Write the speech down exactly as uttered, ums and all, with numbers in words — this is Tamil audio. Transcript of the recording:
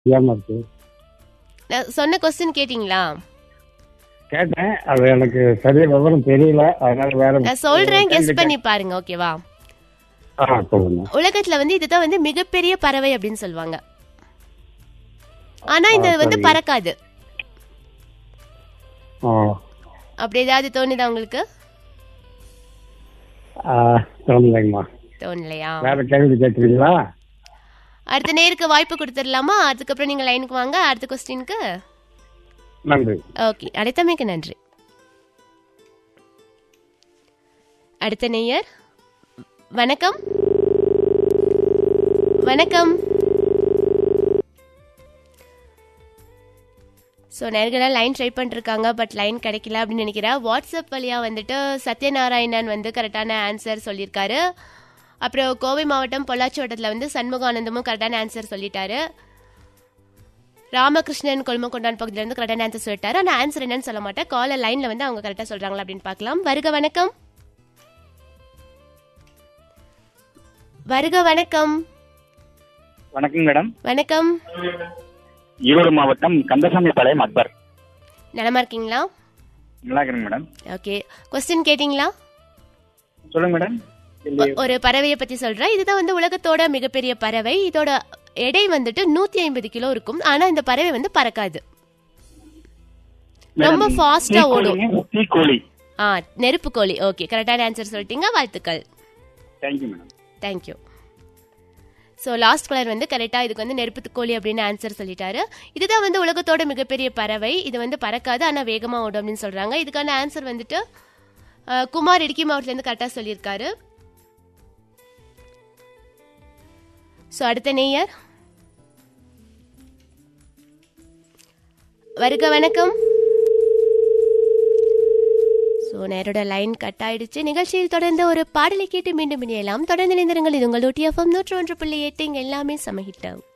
ஏமா இருக்கு நான் சொன்ன கொஸ்டின் கேட்டிங்களா? கேட்டேன், அது எனக்கு சரியா விவரம் தெரியல, அதனால வேற நான் சொல்றேன், கெஸ் பண்ணி பாருங்க. ஓகேவா? ஆ சொல்லுங்க. உலகத்துல வந்து இதுதான் வந்து மிகப்பெரிய பறவை அப்படின்னு சொல்லுவாங்க. ஆனா இந்த வந்து பறக்காது. ஆ அப்படி ஏதாவது தோணுதா உங்களுக்கு? ஆ தோணலைங்கம்மா. தோணலையா? வேற கேள்வி கேட்குறீங்களா? அடுத்த நேருக்கு வாய்ப்பு கொடுத்துடலாமா? அதுக்கப்புறம் நீங்க லைனுக்கு வாங்க அடுத்த கொஸ்டினுக்கு. நன்றி. ஓகே, அழைத்தமைக்கு நன்றி. அடுத்த நேயர் வணக்கம். வணக்கம். ஸோ நேர்களாக லைன் ட்ரை பண்ணிருக்காங்க, பட் லைன் கிடைக்கல அப்படின்னு நினைக்கிறேன். வாட்ஸ்அப் வழியாக வந்துட்டு சத்யநாராயணன் வந்து கரெக்டான ஆன்சர் சொல்லியிருக்காரு. அப்புறம் கோவை மாவட்டம் பொள்ளாச்சி வட்டத்தில் வந்து சண்முகானந்தமும் கரெக்டான ஆன்சர் சொல்லிட்டாரு. ராமகிருஷ்ணன் கொல்மக்கொண்டான் பகுதியிலேருந்து கரெக்டான ஆன்சர் சொல்லிட்டாரு. ஆனால் ஆன்சர் என்னன்னு சொல்ல மாட்டேன். காலர் லைனில் வந்து அவங்க கரெக்டாக சொல்கிறாங்களா அப்படின்னு பார்க்கலாம். வருக வணக்கம். வருக வணக்கம். வணக்கம் மேடம். வணக்கம். ஈரோடு மாவட்டம் கந்தசாமி பாளையம் அக்பர். நலமா இருக்கீங்களா? நல்லா இருக்கிறேங்க மேடம். ஓகே, கொஸ்டின் கேட்டிங்களா? சொல்லுங்க மேடம். ஒரு பறவையை பத்தி சொல்றேன். இதுதான் வந்து உலகத்தோட மிகப்பெரிய பறவை. இதோட எடை வந்துட்டு நூத்தி ஐம்பது கிலோ இருக்கும். ஆனா இந்த பறவை வந்து பறக்காது, ரொம்ப ஃபாஸ்டா ஓடும். தீக்கோழி. ஆ, நெருப்பு கோழி. ஓகே, கரெக்டான ஆன்சர் சொல்லிட்டீங்க, வாழ்த்துக்கள். Thank you madam. Thank you. So last colour வந்து கரெக்டாக இதுக்கு வந்து நெருப்பு கோழி அப்படின்னு ஆன்சர் சொல்லிட்டாரு. இதுதான் வந்து உலகத்தோட மிகப்பெரிய பறவை. இது வந்து பறக்காது, ஆனால் வேகமாக ஓடும் அப்படின்னு சொல்றாங்க. இதுக்கான ஆன்சர் வந்துட்டு குமார் இடுக்கி மாவட்டத்துலேருந்து கரெக்டாக சொல்லியிருக்காரு. ஸோ அடுத்த நேயர் வருக வணக்கம். ஸோ நேரோட லைன் கட் ஆயிடுச்சு. நிகழ்ச்சியில் தொடர்ந்து ஒரு பாடலை கேட்டு மீண்டும் இணையலாம். தொடர்ந்து இணைந்திருங்கள். இது உங்கள் ஊட்டி எஃப்எம் நூற்று ஒன்று புள்ளி எட்டு. எல்லாமே சமஹிட்டோம்.